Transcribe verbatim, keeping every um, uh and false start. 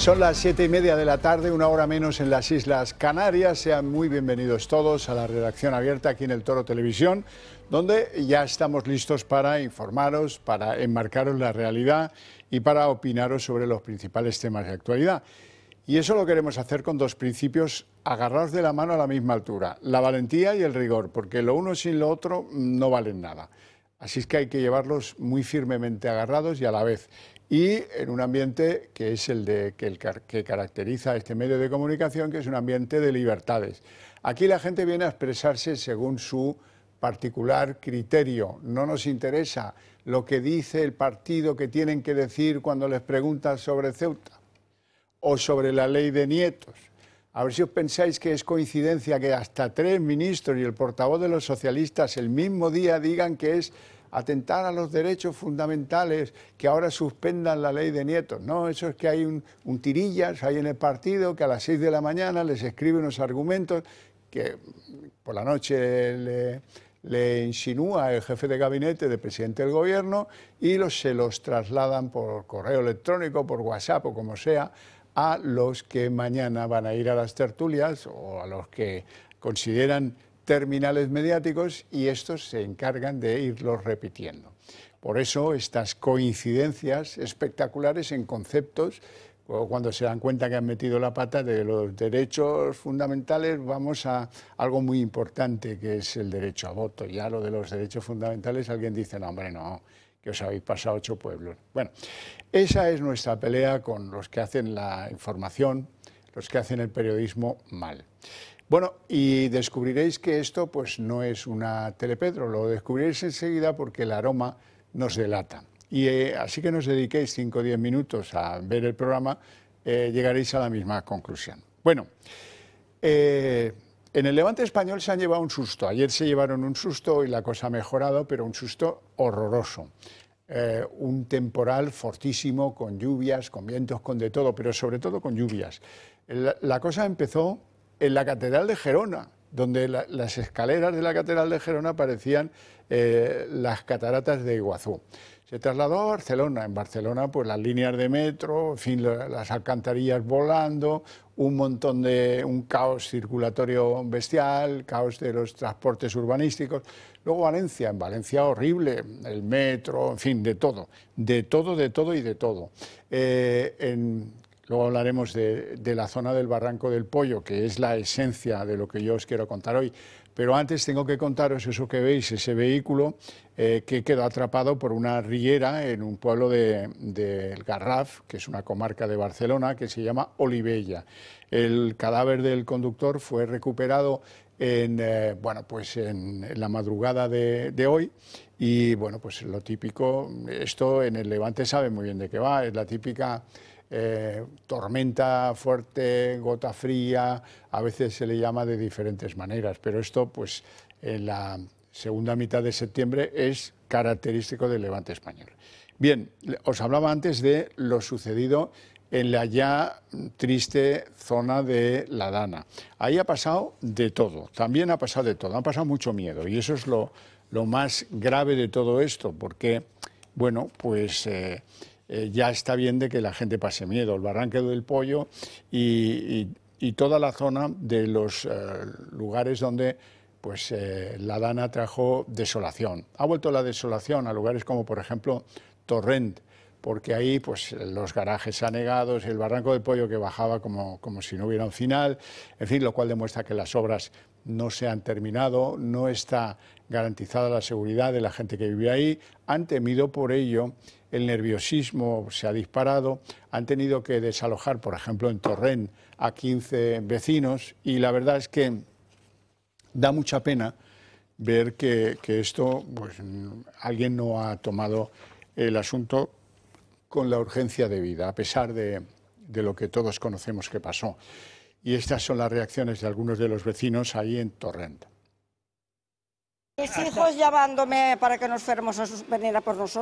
Son las siete y media de la tarde, una hora menos en las Islas Canarias. Sean muy bienvenidos todos a la redacción abierta aquí en el Toro Televisión, donde ya estamos listos para informaros, para enmarcaros la realidad y para opinaros sobre los principales temas de actualidad. Y eso lo queremos hacer con dos principios agarrados de la mano a la misma altura: la valentía y el rigor, porque lo uno sin lo otro no valen nada. Así es que hay que llevarlos muy firmemente agarrados y a la vez. Y en un ambiente que es el, de, que, el que caracteriza a este medio de comunicación, que es un ambiente de libertades. Aquí la gente viene a expresarse según su particular criterio. No nos interesa lo que dice el partido que tienen que decir cuando les preguntan sobre Ceuta o sobre la ley de nietos. A ver si os pensáis que es coincidencia que hasta tres ministros y el portavoz de los socialistas el mismo día digan que es atentar a los derechos fundamentales, que ahora suspendan la ley de nietos. No, eso es que hay un, un tirillas ahí en el partido que a las seis de la mañana les escribe unos argumentos que por la noche le, le insinúa el jefe de gabinete del presidente del gobierno y los, se los trasladan por correo electrónico, por WhatsApp o como sea, a los que mañana van a ir a las tertulias o a los que consideran terminales mediáticos, y estos se encargan de irlos repitiendo. Por eso estas coincidencias espectaculares en conceptos, cuando se dan cuenta que han metido la pata de los derechos fundamentales, vamos a algo muy importante que es el derecho a voto. Ya lo de los derechos fundamentales alguien dice, no hombre, no, que os habéis pasado ocho pueblos. Bueno, esa es nuestra pelea con los que hacen la información, los que hacen el periodismo mal. Bueno, y descubriréis que esto pues no es una telepedro, lo descubriréis enseguida porque el aroma nos delata. Y eh, así que nos dediquéis cinco o diez minutos a ver el programa, eh, llegaréis a la misma conclusión. Bueno, eh, en el Levante español se han llevado un susto. Ayer se llevaron un susto y la cosa ha mejorado, pero un susto horroroso. Eh, un temporal fortísimo, con lluvias, con vientos, con de todo, pero sobre todo con lluvias. La, la cosa empezó en la Catedral de Gerona, donde la, las escaleras de la Catedral de Gerona parecían eh, las cataratas de Iguazú. Se trasladó a Barcelona. En Barcelona, pues las líneas de metro, en fin, las alcantarillas volando, un montón de, un caos circulatorio bestial, caos de los transportes urbanísticos. Luego Valencia, en Valencia horrible, el metro, en fin, de todo, de todo, de todo y de todo. Eh, en, Luego hablaremos de, de la zona del Barranco del Pollo, que es la esencia de lo que yo os quiero contar hoy. Pero antes tengo que contaros eso que veis, ese vehículo eh, que quedó atrapado por una riera en un pueblo del de, de Garraf, que es una comarca de Barcelona, que se llama Olivella. El cadáver del conductor fue recuperado en, eh, bueno, pues en, en la madrugada de, de hoy. Y bueno, pues lo típico, esto en el Levante sabe muy bien de qué va, es la típica Eh, tormenta fuerte, gota fría, a veces se le llama de diferentes maneras, pero esto pues en la segunda mitad de septiembre es característico del Levante español. Bien, os hablaba antes de lo sucedido en la ya triste zona de La Dana. Ahí ha pasado de todo, también ha pasado de todo, ha pasado mucho miedo, y eso es lo, lo más grave de todo esto, porque, bueno, pues Eh, Eh, ya está bien de que la gente pase miedo. El Barranco del Pollo y, y, y toda la zona de los eh, lugares donde pues, eh, la Dana trajo desolación. Ha vuelto la desolación a lugares como, por ejemplo, Torrent, porque ahí pues, los garajes anegados, el Barranco del Pollo que bajaba como, como si no hubiera un final, en fin, lo cual demuestra que las obras no se han terminado, no está garantizada la seguridad de la gente que vive ahí, han temido por ello, el nerviosismo se ha disparado, han tenido que desalojar, por ejemplo, en Torrent a quince vecinos, y la verdad es que da mucha pena ver que, que esto, pues alguien no ha tomado el asunto con la urgencia debida, a pesar de, de lo que todos conocemos que pasó. Y estas son las reacciones de algunos de los vecinos ahí en Torrent. Mis hijos llamándome para que nos fuéramos a venir a por nosotros.